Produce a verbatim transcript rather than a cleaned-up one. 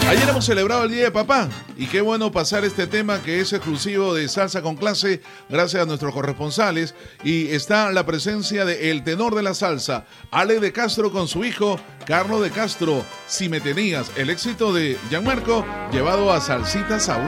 Ayer hemos celebrado el Día de Papá y qué bueno pasar este tema que es exclusivo de Salsa con Clase gracias a nuestros corresponsales, y está la presencia de el tenor de la salsa, Ale de Castro, con su hijo Carlos de Castro. Si me tenías, el éxito de Gianmarco llevado a Salsita Sabrosa.